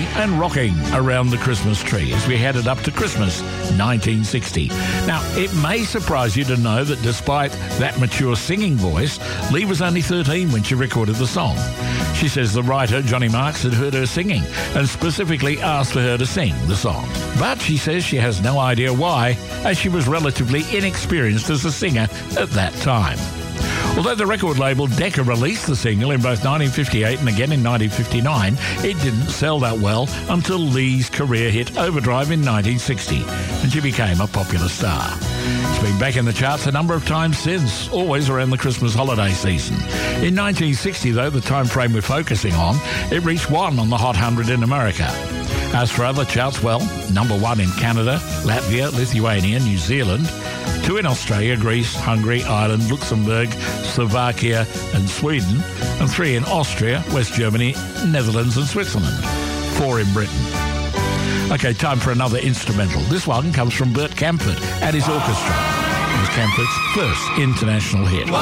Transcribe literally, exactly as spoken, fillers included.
happy and rocking around the Christmas tree as we headed up to Christmas nineteen sixty. Now, it may surprise you to know that despite that mature singing voice, Lee was only thirteen when she recorded the song. She says the writer, Johnny Marks, had heard her singing and specifically asked for her to sing the song. But she says she has no idea why, as she was relatively inexperienced as a singer at that time. Although the record label Decca released the single in both nineteen fifty-eight and again in nineteen fifty-nine, it didn't sell that well until Lee's career hit Overdrive in nineteen sixty, and she became a popular star. It's been back in the charts a number of times since, always around the Christmas holiday season. In nineteen sixty, though, the time frame we're focusing on, it reached one on the Hot one hundred in America. As for other charts, well, number one in Canada, Latvia, Lithuania, New Zealand, two in Australia, Greece, Hungary, Ireland, Luxembourg, Slovakia and Sweden, and three in Austria, West Germany, Netherlands and Switzerland, four in Britain. Okay, time for another instrumental. This one comes from Bert Kaempfert and his orchestra. It was Kaempfert's first international hit.